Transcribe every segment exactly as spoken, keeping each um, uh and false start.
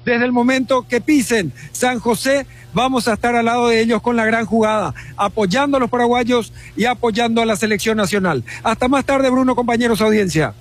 Desde el momento que pisen San José, vamos a estar al lado de ellos con la gran jugada, apoyando a los paraguayos y apoyando a la selección nacional. Hasta más tarde, Bruno, compañeros, audiencia.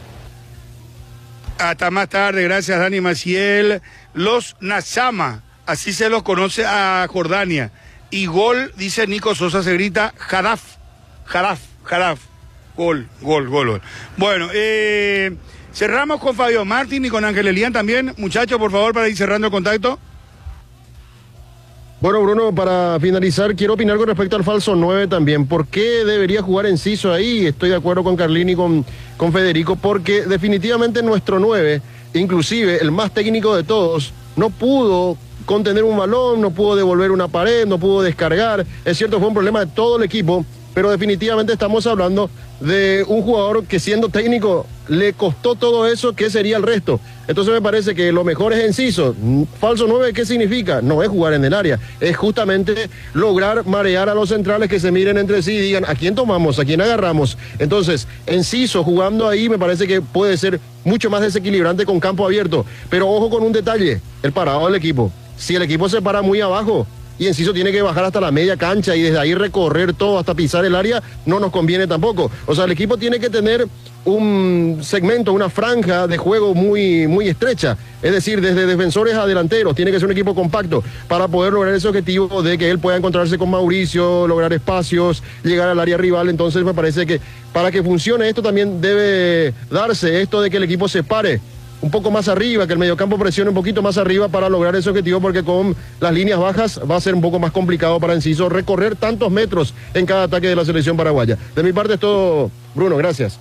Hasta más tarde, gracias Dani Maciel. Los Nazama, así se los conoce a Jordania. Y gol, dice Nico Sosa, se grita Jaraf, Jaraf, Jaraf. Gol, gol, gol, gol. Bueno, eh, cerramos con Fabio Martín y con Ángel Elián también. Muchachos, por favor, para ir cerrando el contacto. Bueno, Bruno, para finalizar, quiero opinar con respecto al falso nueve también. ¿Por qué debería jugar Enciso ahí? Estoy de acuerdo con Carlini y con, con Federico, porque definitivamente nuestro nueve, inclusive el más técnico de todos, no pudo contener un balón, no pudo devolver una pared, no pudo descargar. Es cierto, fue un problema de todo el equipo, pero definitivamente estamos hablando de un jugador que siendo técnico le costó todo eso. ¿Qué sería el resto? Entonces me parece que lo mejor es Enciso. Falso nueve, ¿qué significa? No es jugar en el área, es justamente lograr marear a los centrales que se miren entre sí y digan ¿a quién tomamos? ¿A quién agarramos? Entonces, Enciso jugando ahí me parece que puede ser mucho más desequilibrante con campo abierto. Pero ojo con un detalle, el parado del equipo. Si el equipo se para muy abajo y Enciso tiene que bajar hasta la media cancha y desde ahí recorrer todo hasta pisar el área, no nos conviene tampoco. O sea, el equipo tiene que tener un segmento, una franja de juego muy, muy estrecha. Es decir, desde defensores a delanteros, tiene que ser un equipo compacto para poder lograr ese objetivo de que él pueda encontrarse con Mauricio, lograr espacios, llegar al área rival. Entonces me parece que para que funcione esto también debe darse esto de que el equipo se pare un poco más arriba, que el mediocampo presione un poquito más arriba para lograr ese objetivo, porque con las líneas bajas va a ser un poco más complicado para Enciso recorrer tantos metros en cada ataque de la selección paraguaya. De mi parte es todo, Bruno, gracias.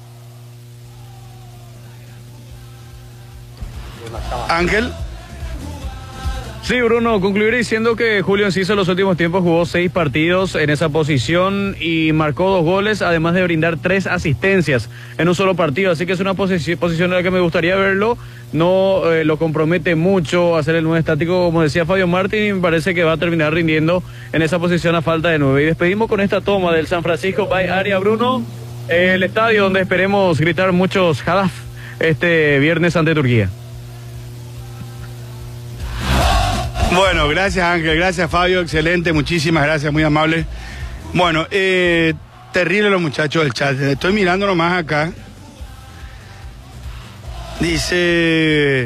Ángel. Sí, Bruno, concluiré diciendo que Julio Enciso en los últimos tiempos jugó seis partidos en esa posición y marcó dos goles, además de brindar tres asistencias en un solo partido, así que es una posici posición en la que me gustaría verlo. No eh, lo compromete mucho hacer el nueve estático, como decía Fabio Martín, y me parece que va a terminar rindiendo en esa posición a falta de nueve. Y despedimos con esta toma del San Francisco Bay Area, Bruno, eh, el estadio donde esperemos gritar muchos Hadaf este viernes ante Turquía. Bueno, gracias Ángel, gracias Fabio, excelente, muchísimas gracias, muy amable. Bueno, eh, terrible los muchachos del chat, estoy mirando nomás acá. Dice,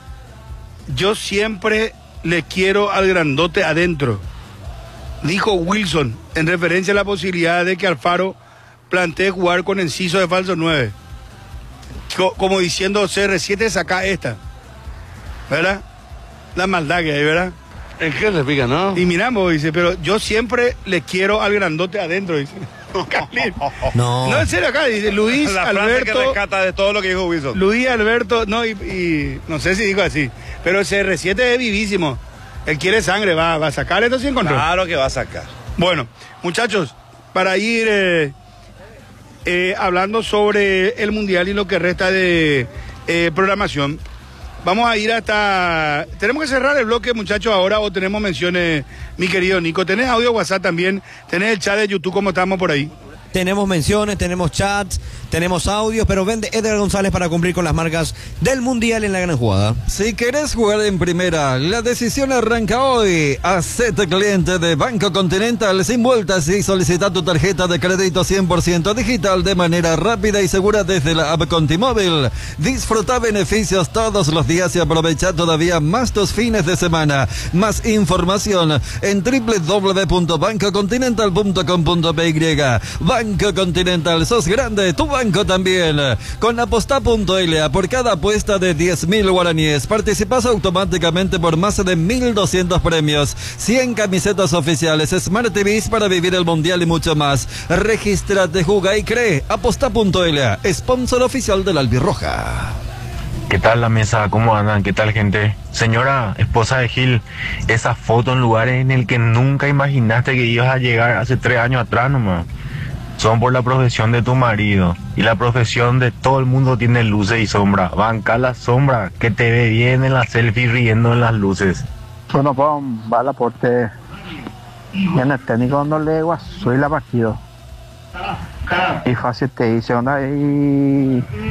yo siempre le quiero al grandote adentro, dijo Wilson, en referencia a la posibilidad de que Alfaro plantee jugar con Enciso de falso nueve. Co como diciendo C R siete, saca esta, ¿verdad? La maldad que hay, ¿verdad? ¿En qué le pica, no? Y miramos, dice, pero yo siempre le quiero al grandote adentro, dice. No. No, en serio, acá dice Luis la frase Alberto. que rescata de todo lo que dijo Wilson. Luis Alberto, no, y, y no sé si dijo así, pero el C R siete es vivísimo. Él quiere sangre, va, va a sacar esto sin control. Claro que va a sacar. Bueno, muchachos, para ir eh, eh, hablando sobre el Mundial y lo que resta de eh, programación, vamos a ir hasta... Tenemos que cerrar el bloque, muchachos, ahora, o tenemos menciones, mi querido Nico. ¿Tenés audio WhatsApp también? ¿Tenés el chat de YouTube? ¿Cómo estamos por ahí? Tenemos menciones, tenemos chats, tenemos audios, pero vende Edgar González para cumplir con las marcas del Mundial en la gran jugada. Si querés jugar en primera, la decisión arranca hoy. Hacete cliente de Banco Continental sin vueltas y solicita tu tarjeta de crédito cien por ciento digital de manera rápida y segura desde la app Contimóvil. Disfruta beneficios todos los días y aprovecha todavía más tus fines de semana. Más información en doble u doble u doble u punto banco continental punto com punto p y. Banco Continental, sos grande, tu banco también. Con aposta punto l a por cada apuesta de diez mil guaraníes participas automáticamente por más de mil doscientos premios, cien camisetas oficiales, Smart T Vs para vivir el Mundial y mucho más. Regístrate, juga y cree. aposta punto l a, sponsor oficial de la Albirroja. ¿Qué tal la mesa? ¿Cómo andan? ¿Qué tal, gente? Señora, esposa de Gil, esa foto en lugares en el que nunca imaginaste que ibas a llegar hace tres años atrás nomás. Son por la profesión de tu marido. Y la profesión de todo el mundo tiene luces y sombra. Banca la sombra, que te ve bien en la selfie riendo en las luces. Bueno, pues, bala porte. Y en el técnico no le soy la partido. Y fácil te dice, onda, y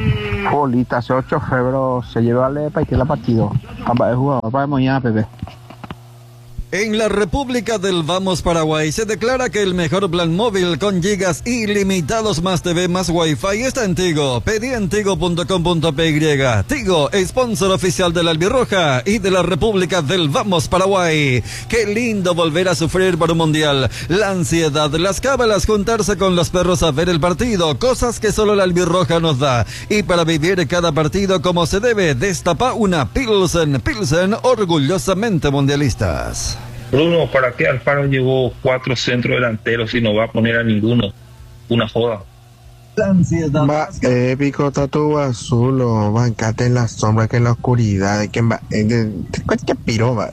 Bolita, hace ocho de febrero se llevó a leer para que la partido. Para el jugador, para mañana, Pepe. En la República del Vamos Paraguay se declara que el mejor plan móvil con gigas ilimitados más T V más Wi-Fi está en Tigo. Pedí en tigo punto com punto p y. Tigo, sponsor oficial de la Albirroja y de la República del Vamos Paraguay. Qué lindo volver a sufrir por un mundial. La ansiedad, las cábalas, juntarse con los perros a ver el partido, cosas que solo la Albirroja nos da. Y para vivir cada partido como se debe, destapa una Pilsen. Pilsen, orgullosamente mundialistas. Bruno, ¿para qué Alfaro llevó cuatro centros delanteros y no va a poner a ninguno? Una joda. Va épico, tatu azul, o bancate en la sombra que en la oscuridad. ¿De quién va? ¿De qué piro va?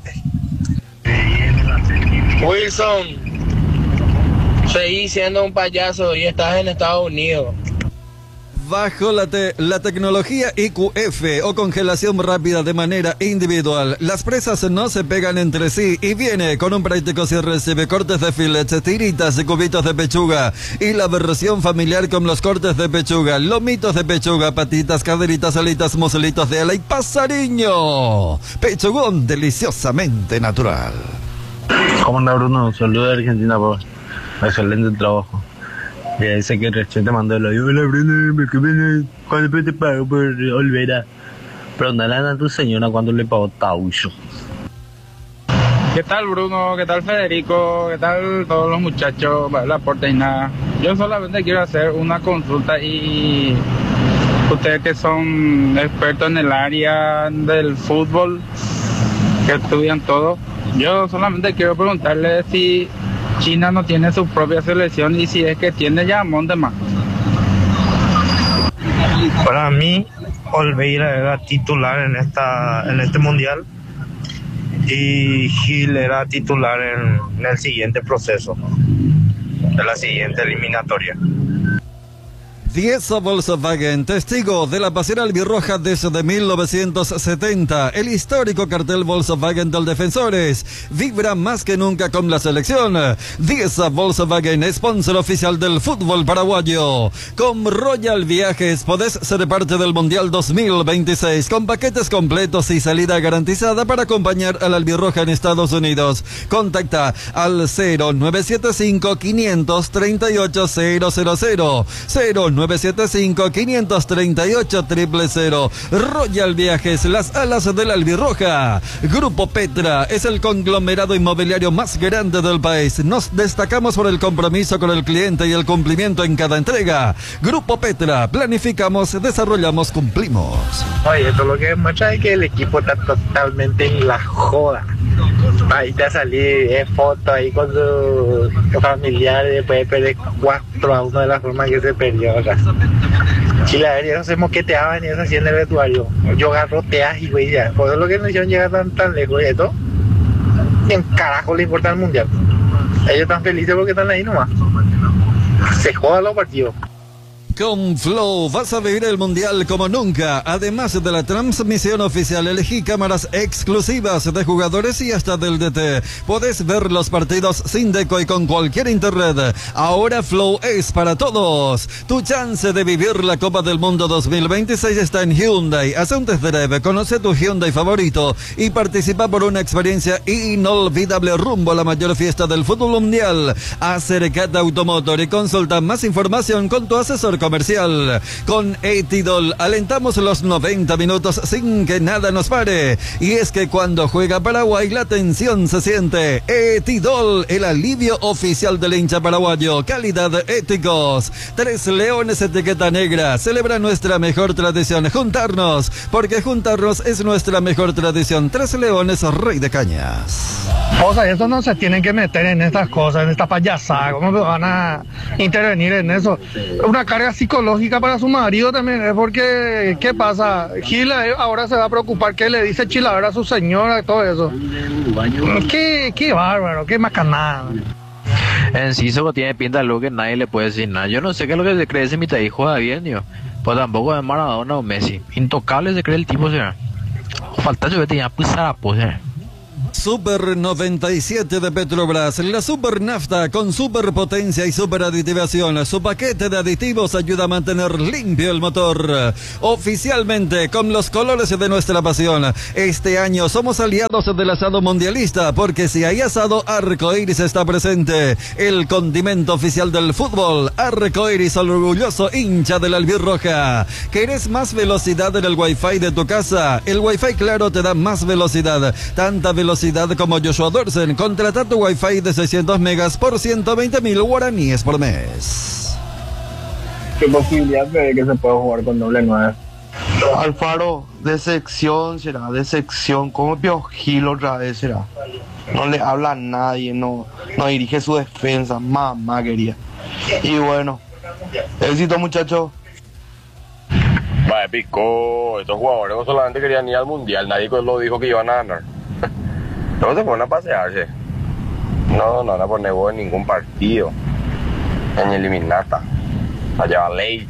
Wilson, seguí siendo un payaso y estás en Estados Unidos. Bajo la, te la tecnología I Q F o congelación rápida de manera individual, las presas no se pegan entre sí y viene con un práctico cierre recibe cortes de filets, tiritas y cubitos de pechuga y la versión familiar con los cortes de pechuga, lomitos de pechuga, patitas, caderitas, alitas, muselitos de ala y pasariño. Pechugón deliciosamente natural. ¿Cómo anda, Bruno? Saludos de Argentina, por excelente trabajo. Y dice que recién te mandó el audio. Hola, Bruno, me comen cuando te pago por Olvera. Pregúntale a tu señora cuando le pagó Taullo. ¿Qué tal, Bruno? ¿Qué tal, Federico? ¿Qué tal todos los muchachos? La aporte y nada. Yo solamente quiero hacer una consulta y ustedes que son expertos en el área del fútbol, que estudian todo, yo solamente quiero preguntarle si China no tiene su propia selección y si es que tiene, ya monte más. Para mí, Olveira era titular en esta en este mundial y Gil era titular en, en el siguiente proceso, en la siguiente eliminatoria. Dieza Volkswagen, testigo de la pasión albirroja desde mil novecientos setenta. El histórico cartel Volkswagen del Defensores vibra más que nunca con la selección. Dieza Volkswagen, sponsor oficial del fútbol paraguayo. Con Royal Viajes podés ser parte del Mundial dos mil veintiséis con paquetes completos y salida garantizada para acompañar al albirroja en Estados Unidos. Contacta al cero nueve siete cinco, quinientos treinta y ocho, cero cero cero, cero nueve siete cinco, quinientos treinta y ocho, cero cero cero. Royal Viajes, las alas de la albirroja. Grupo Petra es el conglomerado inmobiliario más grande del país. Nos destacamos por el compromiso con el cliente y el cumplimiento en cada entrega. Grupo Petra, planificamos, desarrollamos, cumplimos. Oye, esto lo que demuestra es que el equipo está totalmente en la joda. Ahí te salí en foto ahí con su familiar y después de perder cuatro a uno de la forma que se perdió acá. Chile aérea no se moqueteaban y eso así en el vestuario. Yo garroteas y güey ya. Por eso es lo que nos hicieron llegar tan, tan lejos y esto. ¿Quién carajo le importa el mundial? Ellos están felices porque están ahí nomás. Se jodan los partidos. Con Flow vas a vivir el mundial como nunca. Además de la transmisión oficial, elegí cámaras exclusivas de jugadores y hasta del D T. Podés ver los partidos sin deco y con cualquier internet. Ahora Flow es para todos. Tu chance de vivir la Copa del Mundo dos mil veintiséis está en Hyundai. Haz un test drive, conoce tu Hyundai favorito y participa por una experiencia inolvidable rumbo a la mayor fiesta del fútbol mundial. Acércate a Automotor y consulta más información con tu asesor comercial. Con Etidol alentamos los noventa minutos sin que nada nos pare. Y es que cuando juega Paraguay la tensión se siente. Etidol, el alivio oficial del hincha paraguayo. Calidad éticos. Tres Leones etiqueta negra. Celebra nuestra mejor tradición. Juntarnos, porque juntarnos es nuestra mejor tradición. Tres Leones, Rey de Cañas. O sea, eso no se tienen que meter en estas cosas, en esta payasada. ¿Cómo van a intervenir en eso? Una carga psicológica para su marido también, es porque, ¿qué pasa? Gil ahora se va a preocupar qué le dice Chilavera a su señora y todo eso. Qué, qué bárbaro, qué macanada. En sí, eso tiene pinta de lo que nadie le puede decir nada. Yo no sé qué es lo que se cree ese mitad hijo de bien, tío. Pues tampoco es Maradona o Messi. Intocable se cree el tipo, señor. Falta yo que tenía pues a pues, Super noventa y siete de Petrobras, la super nafta con superpotencia y super aditivación. Su paquete de aditivos ayuda a mantener limpio el motor. Oficialmente con los colores de nuestra pasión. Este año somos aliados del asado mundialista, porque si hay asado, Arcoiris está presente. El condimento oficial del fútbol. Arcoiris, orgulloso hincha de la albirroja. ¿Querés más velocidad en el wifi de tu casa? El wifi Claro te da más velocidad. Tanta velocidad como Joshua Dorsen. Contrata tu wifi de seiscientos megas por ciento veinte mil guaraníes por mes. ¿Qué posibilidad de que se pueda jugar con doble nueve? Alfaro, de sección será, de sección, como Piojil otra vez será. No le habla a nadie, no, no dirige su defensa, mamá quería. Y bueno, éxito muchachos. Vaya, Pico, estos jugadores no solamente querían ir al mundial, nadie lo dijo que iban a ganar. No se ponen a pasearse. No, no van a poner huevo en ningún partido. En eliminata. Allá va ley.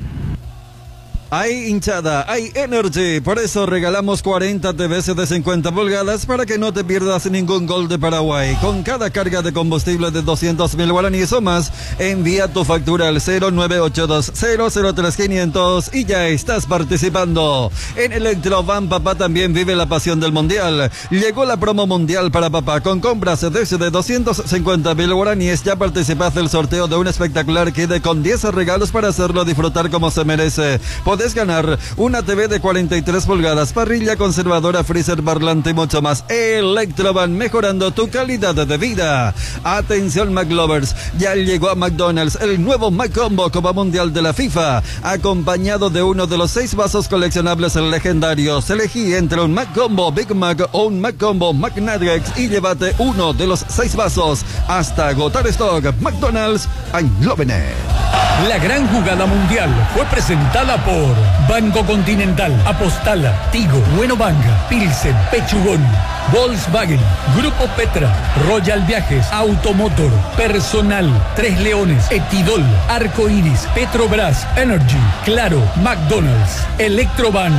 Hay hinchada, hay energy, por eso regalamos cuarenta T Vs de cincuenta pulgadas para que no te pierdas ningún gol de Paraguay. Con cada carga de combustible de doscientos mil guaraníes o más, envía tu factura al cero nueve ocho dos cero cero tres quinientos y ya estás participando. En Electrovan Papá también vive la pasión del mundial. Llegó la promo mundial para papá. Con compras desde doscientos cincuenta mil guaraníes ya participas del sorteo de un espectacular kit con diez regalos para hacerlo disfrutar como se merece. Podés ganar una T V de cuarenta y tres pulgadas, parrilla conservadora, freezer, parlante y mucho más. Electrovan, mejorando tu calidad de vida. Atención McLovers, ya llegó a McDonald's el nuevo McCombo Copa Mundial de la FIFA, acompañado de uno de los seis vasos coleccionables legendarios. Elegí entre un McCombo Big Mac o un McCombo McNuggets y llévate uno de los seis vasos hasta agotar stock. McDonald's, I'm loving it. La gran jugada mundial fue presentada por Banco Continental, Apostala, Tigo, Bueno Banca, Pilsen, Pechugón, Volkswagen, Grupo Petra, Royal Viajes, Automotor, Personal, Tres Leones, Etidol, Arcoiris, Petrobras, Energy, Claro, McDonald's, Electrovan.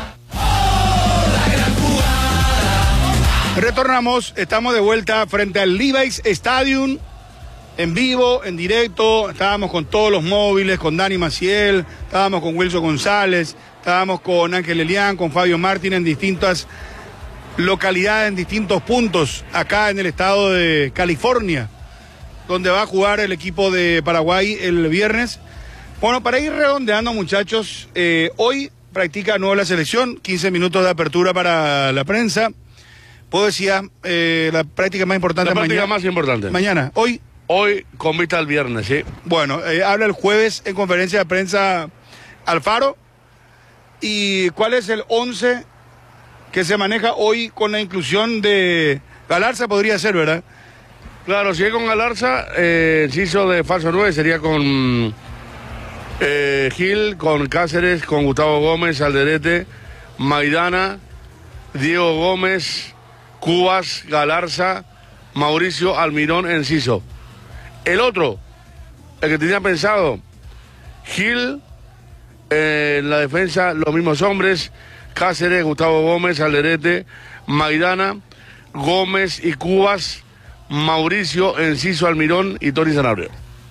Retornamos, estamos de vuelta frente al Levi's Stadium. En vivo, en directo, estábamos con todos los móviles, con Dani Maciel, estábamos con Wilson González, estábamos con Ángel Elián, con Fabio Martín en distintas localidades, en distintos puntos, acá en el estado de California, donde va a jugar el equipo de Paraguay el viernes. Bueno, para ir redondeando, muchachos, eh, hoy practica de nuevo la selección, quince minutos de apertura para la prensa. Puedo decir, eh, la práctica más importante la práctica mañana. más importante. Mañana, hoy. Hoy con vista al viernes, sí. Bueno, eh, habla el jueves en conferencia de prensa Alfaro. ¿Y cuál es el once que se maneja hoy con la inclusión de Galarza? Podría ser, ¿verdad? Claro, si es con Galarza, eh, inciso de falso nueve sería con eh, Gil, con Cáceres, con Gustavo Gómez, Alderete, Maidana, Diego Gómez, Cubas, Galarza, Mauricio Almirón, Enciso. El otro, el que tenía pensado, Gil, eh, en la defensa, los mismos hombres, Cáceres, Gustavo Gómez, Alderete, Maidana, Gómez y Cubas, Mauricio, Enciso, Almirón y Tony Sanabria.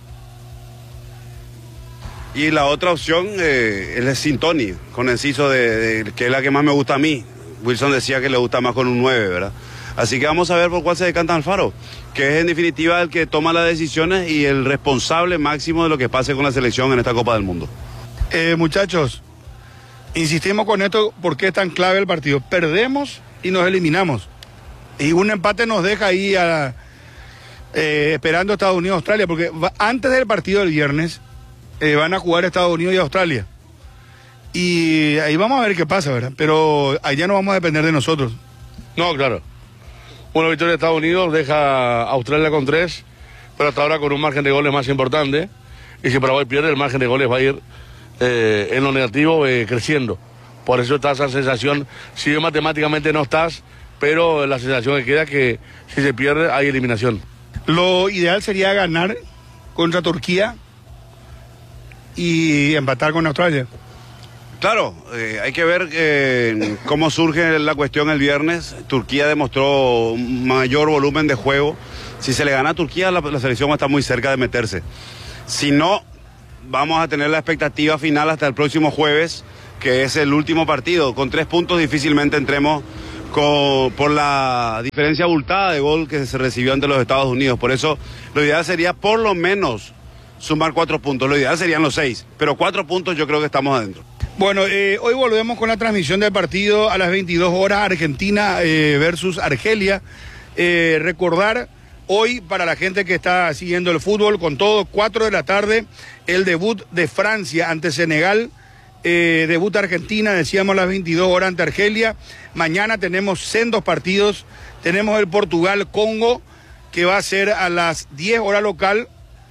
Y la otra opción eh, es sin Tony, con Enciso, de, de, que es la que más me gusta a mí. Wilson decía que le gusta más con un nueve, ¿verdad? Así que vamos a ver por cuál se decanta Alfaro, que es en definitiva el que toma las decisiones y el responsable máximo de lo que pase con la selección en esta Copa del Mundo. Eh, muchachos, insistimos con esto porque es tan clave el partido. Perdemos y nos eliminamos. Y un empate nos deja ahí a, eh, esperando a Estados Unidos y Australia, porque va, antes del partido del viernes eh, van a jugar Estados Unidos y Australia. Y ahí vamos a ver qué pasa, ¿verdad? Pero allá no vamos a depender de nosotros. No, claro. Una victoria de Estados Unidos deja a Australia con tres, pero hasta ahora con un margen de goles más importante. Y si Paraguay pierde, el margen de goles va a ir eh, en lo negativo eh, creciendo. Por eso está esa sensación, si bien matemáticamente no estás, pero la sensación que queda es que si se pierde hay eliminación. Lo ideal sería ganar contra Turquía y empatar con Australia. Claro, eh, hay que ver eh, cómo surge la cuestión el viernes. Turquía demostró un mayor volumen de juego. Si se le gana a Turquía, la, la selección va a estar muy cerca de meterse. Si no, vamos a tener la expectativa final hasta el próximo jueves, que es el último partido. Con tres puntos difícilmente entremos con, por la diferencia abultada de gol que se recibió ante los Estados Unidos. Por eso lo ideal sería por lo menos sumar cuatro puntos. Lo ideal serían los seis, pero cuatro puntos yo creo que estamos adentro. Bueno, eh, hoy volvemos con la transmisión del partido a las veintidós horas, Argentina eh, versus Argelia. Eh, recordar hoy para la gente que está siguiendo el fútbol con todo, cuatro de la tarde, el debut de Francia ante Senegal. Eh, debut Argentina, decíamos a las veintidós horas ante Argelia. Mañana tenemos sendos partidos. Tenemos el Portugal-Congo, que va a ser a las diez horas local,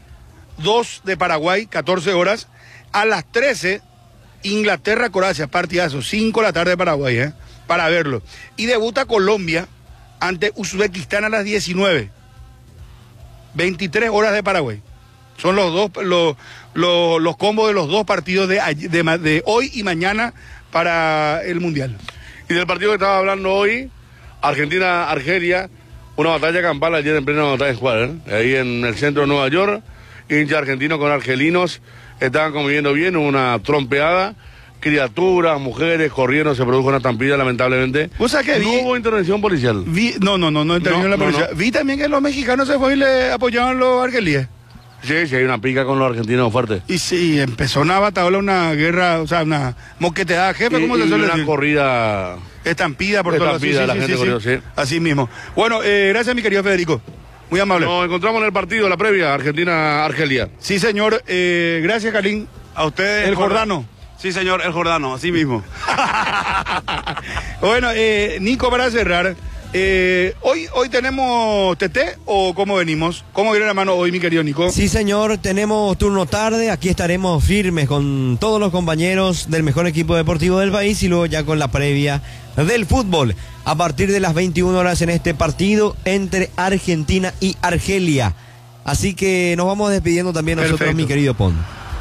dos de Paraguay, catorce horas. A las trece, Inglaterra-Croacia, partidazo, cinco de la tarde de Paraguay, ¿eh? Para verlo. Y debuta Colombia ante Uzbekistán a las diecinueve. veintitrés horas de Paraguay. Son los dos, los, los, los combos de los dos partidos de, de, de hoy y mañana para el Mundial. Y del partido que estaba hablando hoy, Argentina-Argelia, una batalla campal ayer en plena batalla Square, ¿eh? Ahí en el centro de Nueva York, hincha argentino con argelinos, estaban conviviendo bien, una trompeada, criaturas, mujeres, corriendo, se produjo una estampida lamentablemente. ¿Vos sabés que no vi, hubo intervención policial? Vi, no, no, no, no intervino No, la no, policía. no. Vi también que los mexicanos se fueron y le apoyaban a los argelíes. Sí, sí, hay una pica con los argentinos fuerte. Y sí, empezó una batalla, una guerra, o sea, una moqueteada, jefe, ¿cómo Y- se y suele una decir? corrida... Estampida por todo. Estampida, la gente corrió, sí. Así mismo. Bueno, eh, gracias mi querido Federico. Muy amable. Nos encontramos en el partido, la previa, Argentina-Argelia. Sí, señor. Eh, gracias, Carlín. A ustedes. El Jordano. Sí, señor, el Jordano, así mismo. Bueno, eh, Nico, para cerrar, eh, hoy, hoy tenemos T T o cómo venimos? ¿Cómo viene la mano hoy, mi querido Nico? Sí, señor, tenemos turno tarde, aquí estaremos firmes con todos los compañeros del mejor equipo deportivo del país y luego ya con la previa del fútbol a partir de las veintiuna horas en este partido entre Argentina y Argelia. Así que nos vamos despidiendo también nosotros, Perfecto. mi querido Pon.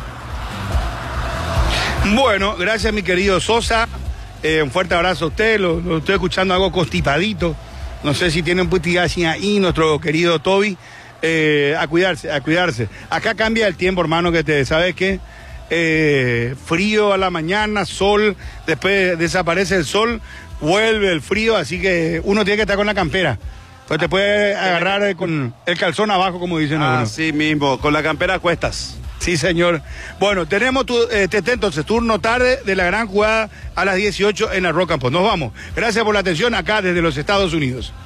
Bueno, gracias mi querido Sosa. Eh, un fuerte abrazo a usted. Lo, lo estoy escuchando algo constipadito. No sé si tiene un putillo ahí, nuestro querido Toby. Eh, a cuidarse, a cuidarse. Acá cambia el tiempo, hermano, que te sabes que eh, frío a la mañana, sol, después desaparece el sol, vuelve el frío, así que uno tiene que estar con la campera. Pues te puede agarrar eh, con el calzón abajo, como dicen algunos. Así mismo, con la campera a cuestas. Sí, señor. Bueno, tenemos tu, eh, T T, entonces, turno tarde de la gran jugada a las dieciocho en la Rock and Pop. Nos vamos. Gracias por la atención acá desde los Estados Unidos.